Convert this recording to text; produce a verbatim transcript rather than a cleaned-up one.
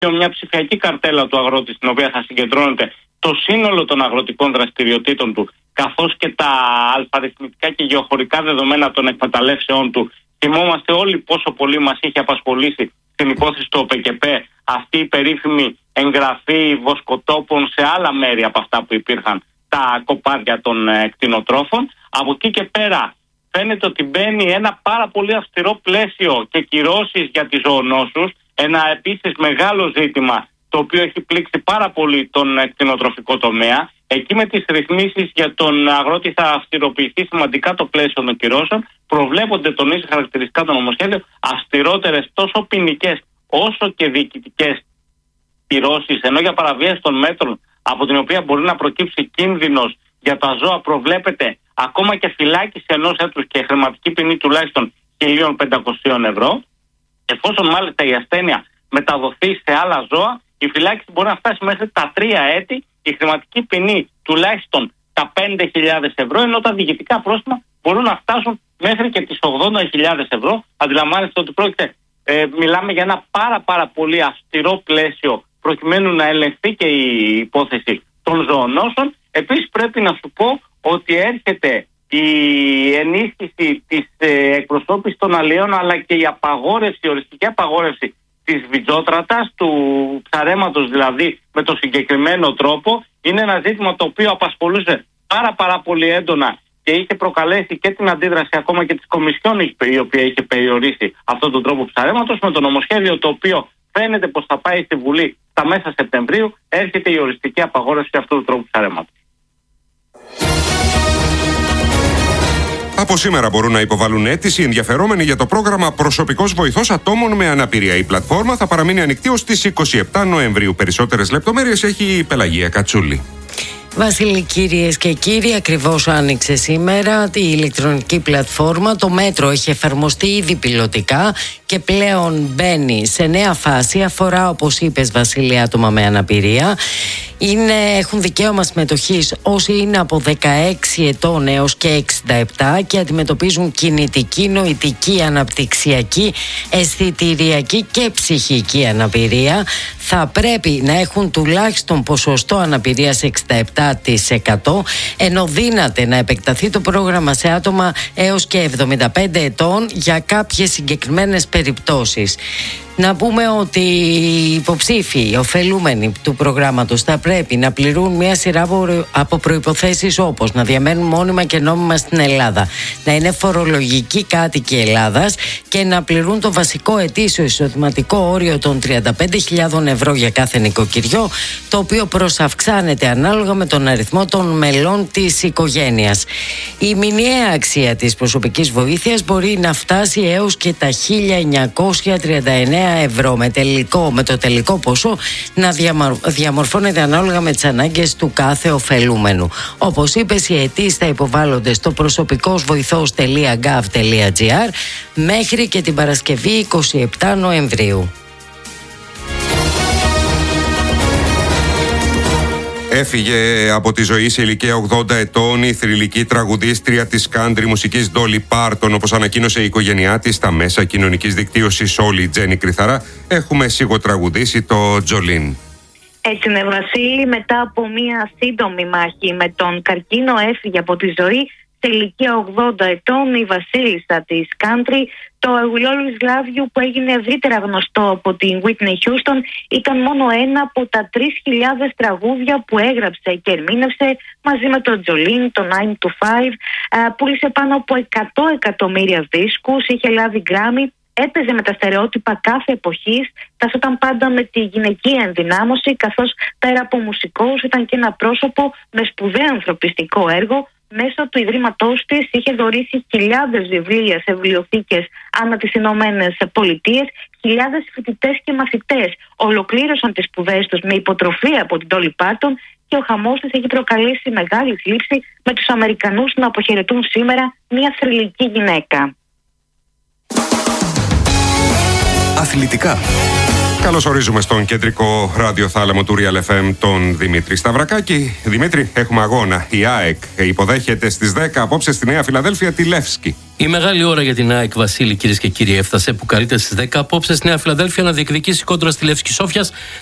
μια ψηφιακή καρτέλα του αγρότη, στην οποία θα συγκεντρώνεται το σύνολο των αγροτικών δραστηριοτήτων του, καθώς και τα αλφαριθμητικά και γεωχωρικά δεδομένα των εκμεταλλεύσεών του. Θυμόμαστε όλοι πόσο πολύ μας είχε απασχολήσει στην υπόθεση του ΟΠΕΚΕΠ αυτή η περίφημη εγγραφή βοσκοτόπων σε άλλα μέρη από αυτά που υπήρχαν, τα κοπάδια των ε, κτηνοτρόφων. Από εκεί και πέρα φαίνεται ότι μπαίνει ένα πάρα πολύ αυστηρό πλαίσιο και κυρώσεις για τις ζωονόσους, ένα επίσης μεγάλο ζήτημα το οποίο έχει πλήξει πάρα πολύ τον ε, κτηνοτροφικό τομέα. Εκεί με τις ρυθμίσεις για τον αγρότη θα αυστηροποιηθεί σημαντικά το πλαίσιο των κυρώσεων. Προβλέπονται, τονίζει χαρακτηριστικά το νομοσχέδιο, αυστηρότερες τόσο ποινικές όσο και διοικητικές κυρώσεις, ενώ για παραβίαση των μέτρων από την οποία μπορεί να προκύψει κίνδυνος για τα ζώα προβλέπεται ακόμα και φυλάκιση ενός έτους και χρηματική ποινή τουλάχιστον χίλια πεντακόσια ευρώ. Εφόσον μάλιστα η ασθένεια μεταδοθεί σε άλλα ζώα, η φυλάκιση μπορεί να φτάσει μέχρι τα τρία έτη, η χρηματική ποινή τουλάχιστον τα πέντε χιλιάδες ευρώ, ενώ τα διοικητικά πρόστιμα μπορούν να φτάσουν μέχρι και τις ογδόντα χιλιάδες ευρώ. Αντιλαμβάνεστε ότι πρόκειται, ε, μιλάμε για ένα πάρα πάρα πολύ αυστηρό πλαίσιο προκειμένου να ελεγχθεί και η υπόθεση των ζωονόσων. Επίσης πρέπει να σου πω ότι έρχεται η ενίσχυση της ε, εκπροσώπησης των αλλιέων, αλλά και η απαγόρευση, η οριστική απαγόρευση της βιτζότρατας, του ψαρέματος δηλαδή με το συγκεκριμένο τρόπο. Είναι ένα ζήτημα το οποίο απασχολούσε πάρα πάρα πολύ έντονα και είχε προκαλέσει και την αντίδραση ακόμα και της Κομισιόν, η οποία είχε περιορίσει αυτόν τον τρόπο ψαρέματος. Με το νομοσχέδιο το οποίο φαίνεται πως θα πάει στη Βουλή στα μέσα Σεπτεμβρίου, έρχεται η οριστική απαγόρευση αυτού του τρόπου ψαρέματος. Από σήμερα μπορούν να υποβάλουν αίτηση ενδιαφερόμενοι για το πρόγραμμα Προσωπικός Βοηθός Ατόμων με Αναπηρία. Η πλατφόρμα θα παραμείνει ανοιχτή ως τις είκοσι επτά Νοεμβρίου. Περισσότερες λεπτομέρειες έχει η Πελαγία Κατσούλη. Βασίλη, κυρίες και κύριοι, ακριβώς άνοιξε σήμερα η ηλεκτρονική πλατφόρμα. Το μέτρο έχει εφαρμοστεί ήδη πιλωτικά και πλέον μπαίνει σε νέα φάση. Αφορά, όπως είπες, Βασίλη, άτομα με αναπηρία. Είναι, έχουν δικαίωμα συμμετοχής όσοι είναι από δεκαέξι ετών έως και εξήντα επτά και αντιμετωπίζουν κινητική, νοητική, αναπτυξιακή, αισθητηριακή και ψυχική αναπηρία. Θα πρέπει να έχουν τουλάχιστον ποσοστό αναπηρίας εξήντα επτά τοις εκατό, ενώ δύναται να επεκταθεί το πρόγραμμα σε άτομα έως και εβδομήντα πέντε ετών για κάποιες συγκεκριμένες περιπτώσεις. Να πούμε ότι οι υποψήφοι, οι ωφελούμενοι του προγράμματος θα πρέπει να πληρούν μια σειρά από προϋποθέσεις, όπως να διαμένουν μόνιμα και νόμιμα στην Ελλάδα, να είναι φορολογικοί κάτοικοι Ελλάδας και να πληρούν το βασικό ετήσιο εισοδηματικό όριο των τριάντα πέντε χιλιάδες ευρώ για κάθε νοικοκυριό, το οποίο προσαυξάνεται ανάλογα με τον αριθμό των μελών της οικογένειας. Η μηνιαία αξία της προσωπικής βοήθειας μπορεί να φτάσει έως και τα χίλια εννιακόσια τριάντα εννέα ευρώ, με, τελικό, με το τελικό ποσό να διαμορφώνεται ανάλογα με τις ανάγκες του κάθε ωφελούμενου. Όπως είπες, οι αιτήσεις θα υποβάλλονται στο προσωπικόσβοηθός τελεία γκαβ τελεία τζι άρ μέχρι και την Παρασκευή είκοσι επτά Νοεμβρίου. Έφυγε από τη ζωή σε ηλικία ογδόντα ετών η θρυλική τραγουδίστρια της country μουσικής Dolly Parton, όπως ανακοίνωσε η οικογένειά της στα μέσα κοινωνικής δικτύωσης. Όλη η Τζέννη Κρυθαρά έχουμε σιγοτραγουδήσει το Τζολίν. Έτσι είναι, Βασίλη. Μετά από μια σύντομη μάχη με τον καρκίνο έφυγε από τη ζωή σε ηλικία ογδόντα ετών η βασίλισσα της country. Το I Will Always Love You, που έγινε ευρύτερα γνωστό από την Whitney Houston, ήταν μόνο ένα από τα τρεις χιλιάδες τραγούδια που έγραψε και ερμήνευσε μαζί με τον Jolene, το nine to five. Πούλησε πάνω από εκατό εκατομμύρια δίσκους, είχε λάβει Grammy, έπαιζε με τα στερεότυπα κάθε εποχής, ταυτόταν πάντα με τη γυναικεία ενδυνάμωση, καθώς πέρα από μουσικός ήταν και ένα πρόσωπο με σπουδαίο ανθρωπιστικό έργο. Μέσω του Ιδρύματός της είχε δωρήσει χιλιάδες βιβλία σε βιβλιοθήκες ανά τις Ηνωμένες Πολιτείες. Χιλιάδες φοιτητές και μαθητές ολοκλήρωσαν τις σπουδές τους με υποτροφία από την Dolly Parton και ο χαμός της έχει προκαλέσει μεγάλη θλίψη, με τους Αμερικανούς να αποχαιρετούν σήμερα μια θρυλική γυναίκα. Αθλητικά. Καλώς ορίζουμε στον κεντρικό ραδιοθάλαμο του Real εφ εμ τον Δημήτρη Σταυρακάκη. Δημήτρη, έχουμε αγώνα. Η ΑΕΚ υποδέχεται στις δέκα απόψε στη Νέα Φιλαδέλφια τη Λεύσκη. Η μεγάλη ώρα για την ΑΕΚ Βασίλη, κυρίες και κύριοι, έφτασε, που καλείται στις δέκα απόψε στη Νέα Φιλαδέλφια να διεκδικήσει κόντρα στη Λεύσκη Σόφιας